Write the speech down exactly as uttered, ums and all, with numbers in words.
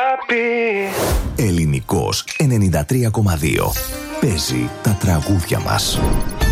αγάπη. Ελληνικός ενενήντα τρία κόμμα δύο. Παίζει τα τραγούδια μας.